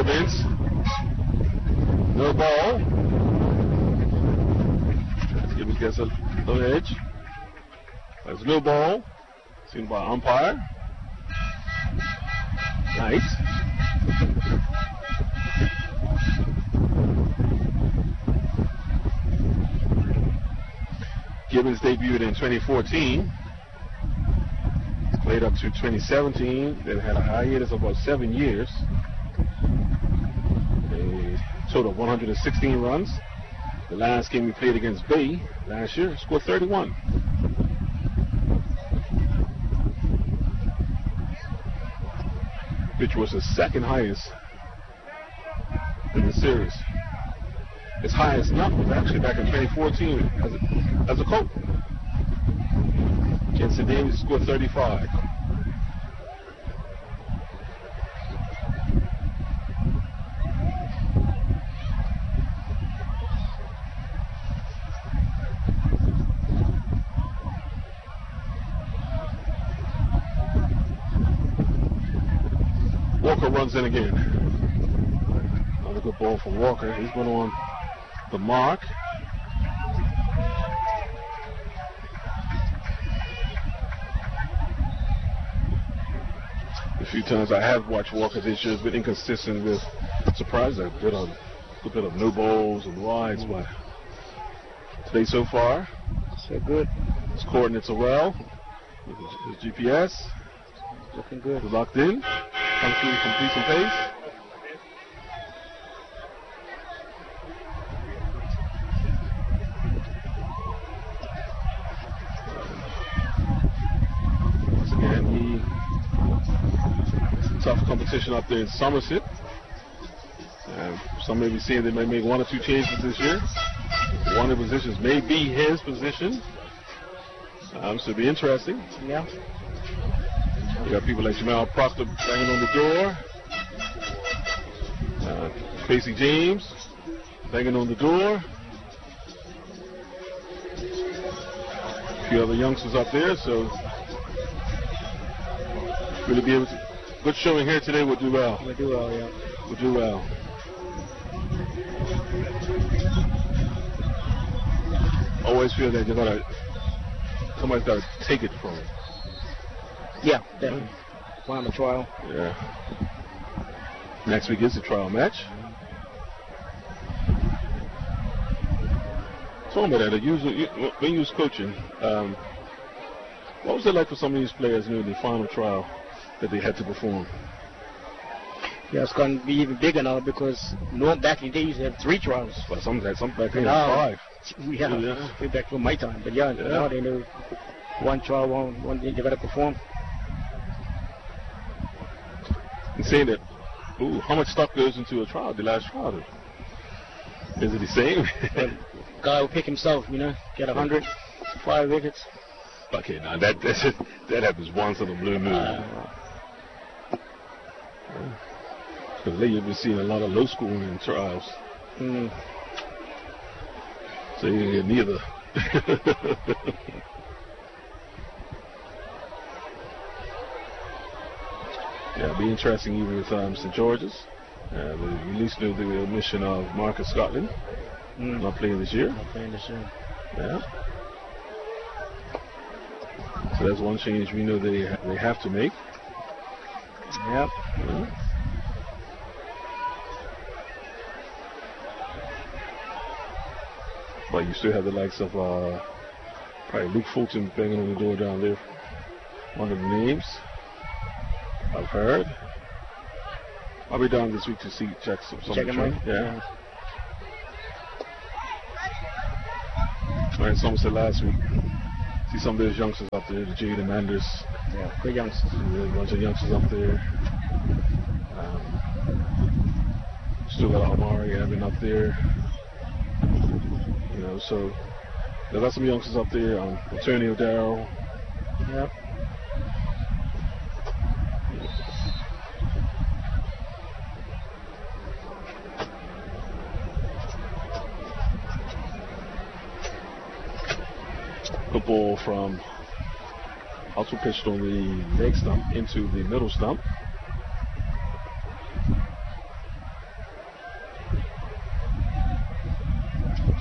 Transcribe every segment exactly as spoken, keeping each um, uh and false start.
Gibbons. No ball. Gibbons gets a little edge. There's no ball. Seen by umpire. Nice. Gibbons debuted in twenty fourteen. Played up to twenty seventeen. Then had a hiatus of about seven years. A total of one hundred sixteen runs. The last game he played against Bay last year scored thirty-one. Which was the second highest in the series. His highest number was actually back in twenty fourteen as a, as a Colt. Jensen Davis scored thirty-five. Walker runs in again. Another good ball for Walker. He's going on the mark. A few times I have watched Walker this year. Has been inconsistent with surprise. A bit of a bit of no balls and wides, but today so far, so good. His coordinates are well. His, his G P S looking good. He's locked in. Comes through completion pace. Once again, he tough competition up there in Somerset. Uh, some may be saying they may make one or two changes this year. One of the positions may be his position. Um, so it'll be interesting. Yeah. You got people like Jamal Proctor banging on the door. Uh, Casey James banging on the door. A few other youngsters up there, so really be able to. Good showing here today. We'll do well. We'll do well, yeah. We'll do well. Always feel that you're gonna. Somebody's got to take it from him. Yeah, definitely. Final trial. Yeah. Next week is the trial match. Tell me that. Usually, when you was coaching, um, what was it like for some of these players, you know, the final trial that they had to perform? Yeah, it's going to be even bigger now because no, back in the day, you used to have three trials. Well, some had some back then now, five. Yeah, yeah. Way back from my time. But yeah, yeah. Now they know one trial, one, one day they got to perform. And saying that, ooh, how much stuff goes into a trial, the last trial? Is it the same? Well, guy will pick himself, you know, get a hundred, five wickets. Okay, now that that's it, that happens once in a blue moon. Uh, Because lately you've been seeing a lot of low scoring trials. Mm. So you didn't get neither. Yeah, it'll be interesting even with um, Saint George's. Uh, we released the, the omission of Marcus Scotland. Mm. Not playing this year. Not playing this year. Yeah. So that's one change we know they ha- they have to make. Yep. Yeah. But you still have the likes of uh, probably Luke Fulton banging on the door down there. One of the names I've heard. I'll be down this week to see check some. some check him out. Yeah. I had someone said last week. See some of those youngsters up there, the Jaden Manders. Yeah, good youngsters. There's a bunch of youngsters up there. Um, still got Amari Evan up there. You know, so there's got some youngsters up there. Um, Antonio Darrow. Yep. Good ball from also pitched on the leg stump into the middle stump.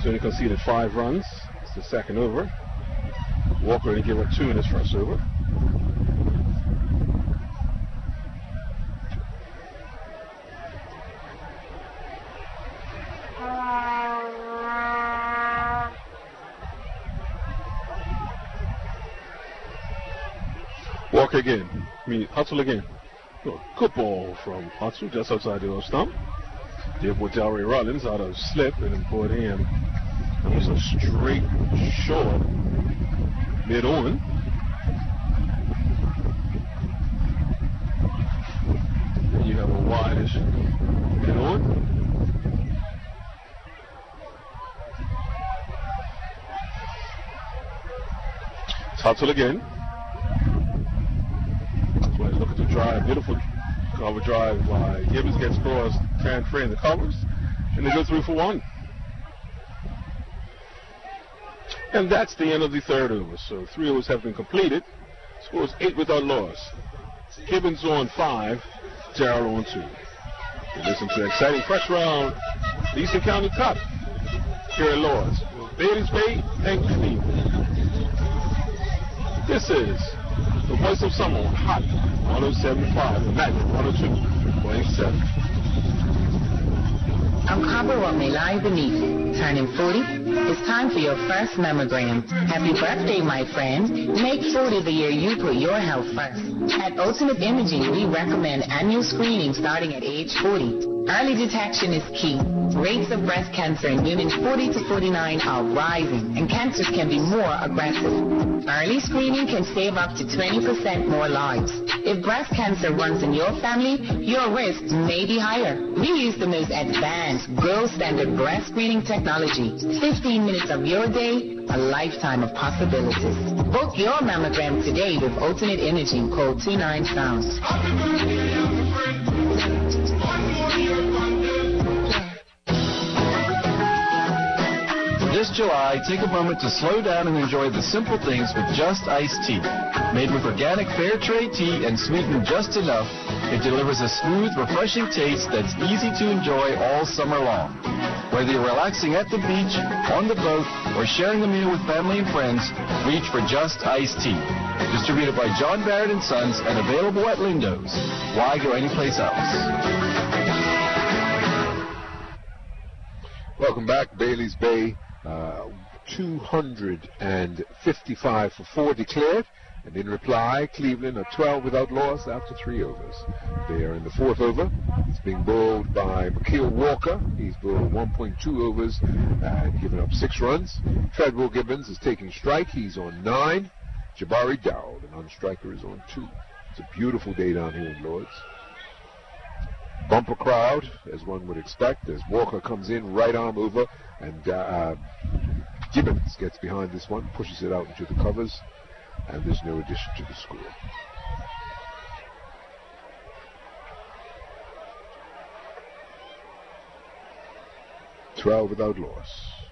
So he conceded five runs. It's the second over. Walker only gave up two in his first over. Walker again. I mean, Hutzel again. Oh, good ball from Hutzel just outside the off stump. There with Delray Rollins out of slip and then put him. It was a straight short mid on. Then you have a wide-ish mid on. Hutzel again. So he's looking to drive. Beautiful cover drive by Gibbons, gets across Tan Free in the covers. And they go three for one. And that's the end of the third over. So three overs have been completed. Scores eight without loss. Gibbons on five, Jarrell on two. You listen to the exciting first round, the Eastern County Cup here at Lords. Bailey's Bay and Cleveland. This is the voice of summer on Hot one oh seven point five, the Magic one oh two point seven. I'm Uncover what may lie beneath. Turning forty? It's time for your first mammogram. Happy birthday, my friend. Make forty the year you put your health first. At Ultimate Imaging, we recommend annual screening starting at age forty. Early detection is key. Rates of breast cancer in women forty to forty-nine are rising, and cancers can be more aggressive. Early screening can save up to twenty percent more lives. If breast cancer runs in your family, your risk may be higher. We use the most advanced, gold standard breast screening technology. fifteen minutes of your day, a lifetime of possibilities. Book your mammogram today with Ultimate Imaging. Call two nine sound. This July, take a moment to slow down and enjoy the simple things with Just Iced Tea. Made with organic fair trade tea and sweetened just enough, it delivers a smooth, refreshing taste that's easy to enjoy all summer long. Whether you're relaxing at the beach, on the boat, or sharing a meal with family and friends, reach for Just Iced Tea. Distributed by John Barrett and Sons and available at Lindo's. Why go anyplace else? Welcome back, Bailey's Bay. Uh, two hundred fifty-five for four declared, and in reply, Cleveland are twelve without loss after three overs. They are in the fourth over. It's being bowled by McKeel Walker. He's bowled one point two overs and given up six runs. Treadwell Gibbons is taking strike. He's on nine. Jabari Dowd, an on-striker, is on two. It's a beautiful day down here in Lords. Bumper crowd, as one would expect, as Walker comes in, right arm over, and uh, Gibbons gets behind this one, pushes it out into the covers, and there's no addition to the score. twelve without loss.